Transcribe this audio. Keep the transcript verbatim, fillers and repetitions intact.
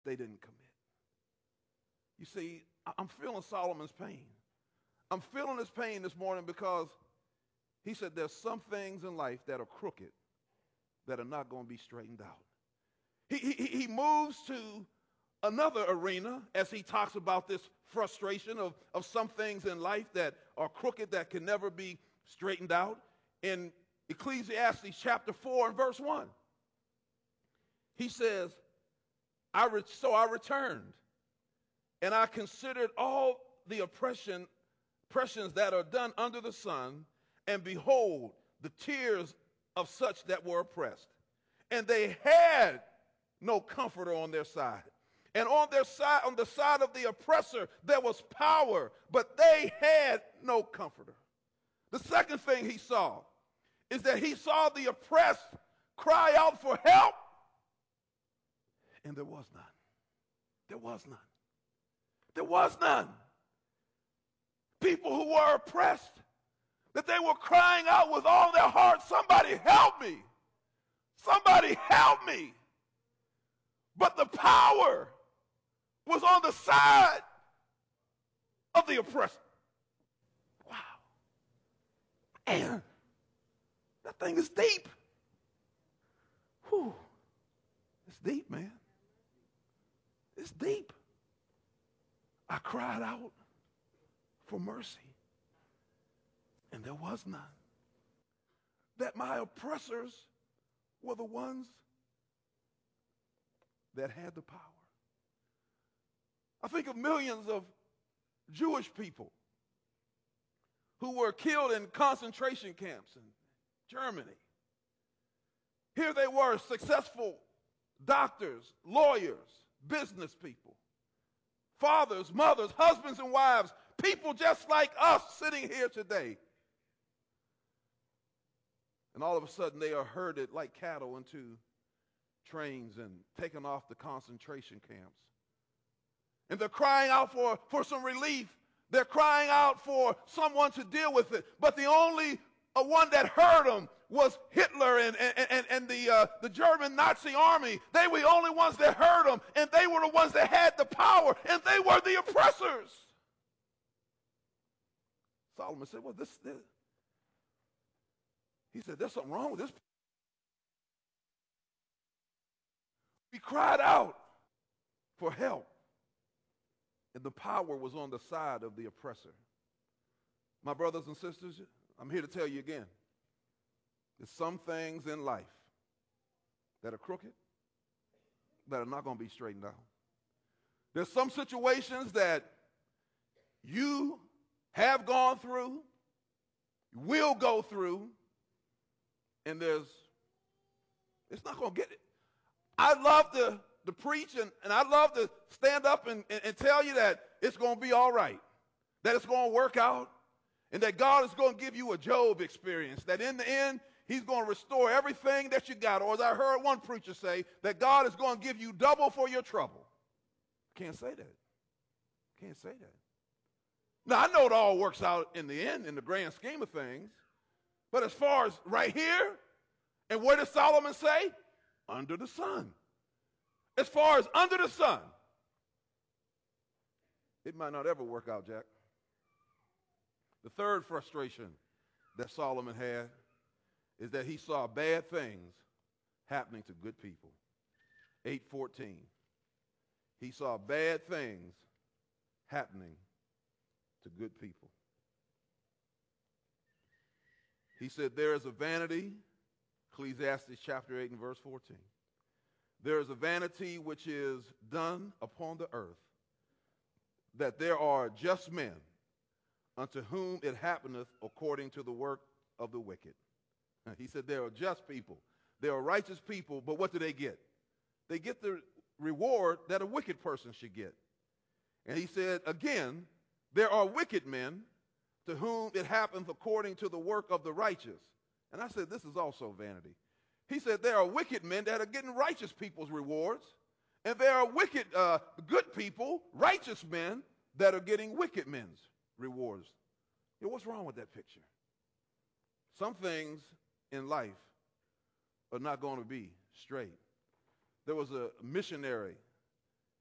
they didn't commit. You see, I'm feeling Solomon's pain. I'm feeling his pain this morning because he said there's some things in life that are crooked that are not going to be straightened out. He, he, he moves to another arena as he talks about this frustration of, of some things in life that are crooked that can never be straightened out. In Ecclesiastes chapter four and verse one, he says, I re- so I returned, and I considered all the oppression, oppressions that are done under the sun, and behold, the tears of such that were oppressed. And they had no comforter on their side. And on their side, on the side of the oppressor, there was power, but they had no comforter. The second thing he saw is that he saw the oppressed cry out for help, and there was none. There was none. There was none. People who were oppressed, that they were crying out with all their heart, somebody help me. Somebody help me. But the power was on the side of the oppressor. Wow. And that thing is deep. Whew. It's deep, man. It's deep. I cried out for mercy, and there was none. That my oppressors were the ones that had the power. I think of millions of Jewish people who were killed in concentration camps in Germany. Here they were, successful doctors, lawyers, business people, fathers, mothers, husbands and wives, people just like us sitting here today. And all of a sudden they are herded like cattle into trains and taken off the concentration camps. And they're crying out for, for some relief. They're crying out for someone to deal with it. But the only uh, one that heard them was Hitler and, and, and, and the, uh, the German Nazi army. They were the only ones that heard them, and they were the ones that had the power, and they were the oppressors. Solomon said, well, this, this he said, there's something wrong with this. We cried out for help, and the power was on the side of the oppressor. My brothers and sisters, I'm here to tell you again, there's some things in life that are crooked that are not going to be straightened out. There's some situations that you have gone through, will go through, and there's, it's not going to get it. I love to, to preach, and, and I love to stand up and, and, and tell you that it's going to be all right, that it's going to work out, and that God is going to give you a Job experience, that in the end, he's going to restore everything that you got. Or as I heard one preacher say, that God is going to give you double for your trouble. Can't say that. Can't say that. Now, I know it all works out in the end, in the grand scheme of things. But as far as right here, and what does Solomon say? Under the sun. As far as under the sun, it might not ever work out, Jack. The third frustration that Solomon had is that he saw bad things happening to good people. eight fourteen. He saw bad things happening to good people. He said, there is a vanity, Ecclesiastes chapter eight and verse fourteen. There is a vanity which is done upon the earth, that there are just men unto whom it happeneth according to the work of the wicked. He said there are just people. There are righteous people, but what do they get? They get the reward that a wicked person should get. And he said, again, there are wicked men to whom it happens according to the work of the righteous. And I said, this is also vanity. He said there are wicked men that are getting righteous people's rewards, and there are wicked, uh, good people, righteous men, that are getting wicked men's rewards. You know, what's wrong with that picture? Some things in life are not going to be straight. There was a missionary